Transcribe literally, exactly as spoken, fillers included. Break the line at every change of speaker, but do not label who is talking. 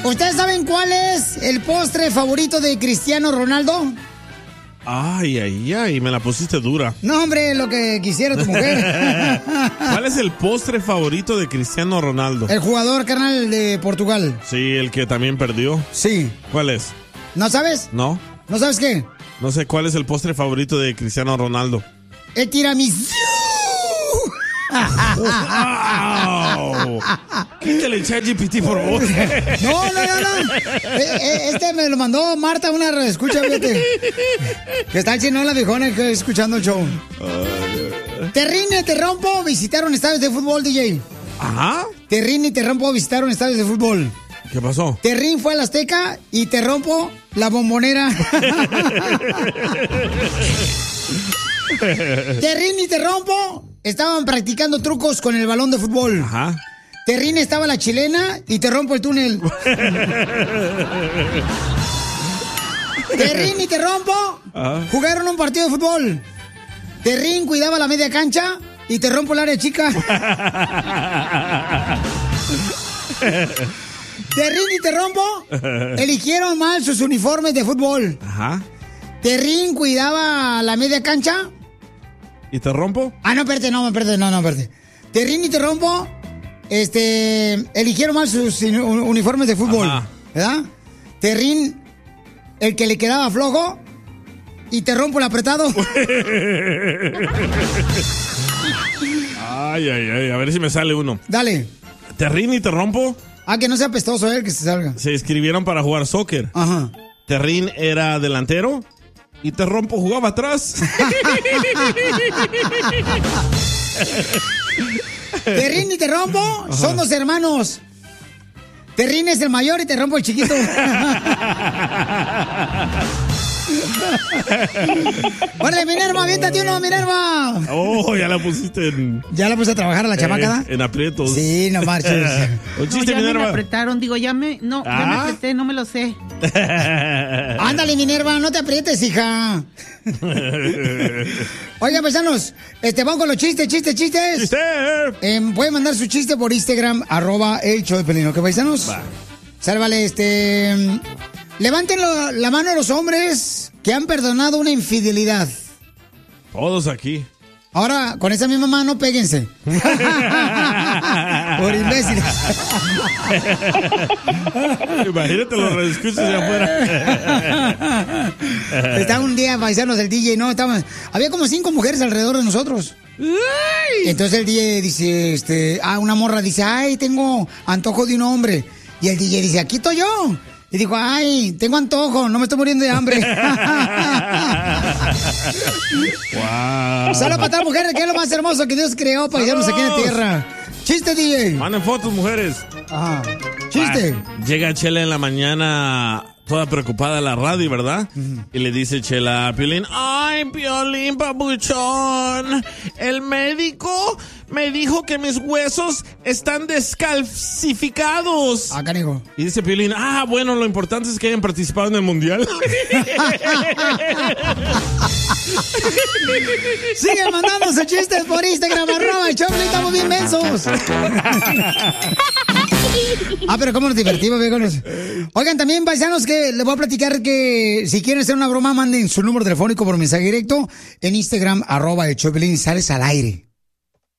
¿Ustedes saben cuál es el postre favorito de Cristiano Ronaldo?
Ay, ay, ay, me la pusiste dura.
No, hombre, lo que quisiera tu mujer.
¿Cuál es el postre favorito de Cristiano Ronaldo?
El jugador, carnal, de Portugal.
Sí, el que también perdió.
Sí.
¿Cuál es?
¿No sabes?
No.
¿No sabes qué?
No sé cuál es el postre favorito de Cristiano Ronaldo.
El tiramisú.
¡Wow! Quítale el ChatGPT, por favor.
No, no, no, no. Este me lo mandó Marta, una escucha, fíjate. Que está el chino la viejona que escuchando el show. Terrín y Te Rompo visitaron estadios de fútbol, D J.
Ajá.
Terrín y Te Rompo visitaron estadios de fútbol.
¿Qué pasó?
Terrín fue a la Azteca y Te Rompo la Bombonera. Terrín y Te Rompo estaban practicando trucos con el balón de fútbol.
Ajá.
Terrín estaba la chilena y Te Rompo el túnel. Terrín y Te Rompo
Ajá.
jugaron un partido de fútbol. Terrín cuidaba la media cancha y Te Rompo el área chica. Terrín y Te Rompo eligieron mal sus uniformes de fútbol.
Ajá.
Terrín cuidaba la media cancha.
¿Y Te Rompo?
Ah, no, espérate, no, espérate, no, no, espérate. Terrín y Te Rompo, este, eligieron mal sus uniformes de fútbol. Ajá. ¿Verdad? Terrín, el que le quedaba flojo, y Te Rompo el apretado.
Ay, ay, ay, a ver si me sale uno.
Dale.
Terrín y Te Rompo.
Ah, que no sea pestoso él, que se salga.
Se inscribieron para jugar soccer.
Ajá.
Terrín era delantero y Te Rompo jugaba atrás.
Terrín y Te Rompo Ajá. son dos hermanos. Terrín es el mayor y Te Rompo el chiquito. ¡Órale, Minerva, aviéntate uno, Minerva!
Oh, ya la pusiste en...
¿Ya la puse a trabajar a la chamaca?
Eh, en aprietos.
Sí, no marches.
Un chiste,
no, ya
Minerva.
me apretaron, digo, ya me... No, ¿Ah? ya me apreté, no me lo sé.
Ándale, Minerva, no te aprietes, hija. Oigan, paisanos, este, vamos con los chistes, chistes, chistes.
¡Chiste!
Eh, pueden mandar su chiste por Instagram, arroba el show de Pelín, ¿ok, paisanos?
Va.
Sálvale, este... Levanten lo, la mano a los hombres que han perdonado una infidelidad.
Todos aquí.
Ahora, con esa misma mano, péguense. Por imbéciles.
Imagínate los redescuchos de afuera.
Estaba un día, paisanos, el D J, ¿no? Estaban, había como cinco mujeres alrededor de nosotros. Entonces el D J dice, este, ah, una morra dice, ay, tengo antojo de un hombre. Y el D J dice, aquí estoy yo. Y dijo, ay, tengo antojo, no me estoy muriendo de hambre.
Wow.
Solo para tal mujer, que es lo más hermoso que Dios creó para llevarnos aquí en la tierra. Chiste, D J.
Manden fotos, mujeres.
Ajá. Chiste.
Ah, llega Chela en la mañana toda preocupada a la radio, ¿verdad? Uh-huh. Y le dice Chela a Piolín, ay, Piolín, papuchón, el médico me dijo que mis huesos están descalcificados.
Ah, canijo.
Y dice Piolín, ah, bueno, lo importante es que hayan participado en el mundial.
Sigue mandándose chistes por Instagram, arroba el Choplin, estamos bien mensos. Ah, pero cómo nos divertimos, viejones. Oigan, también, paisanos, que les voy a platicar que si quieren hacer una broma, manden su número telefónico por mensaje directo en Instagram, arroba el Choplin, y sales al aire.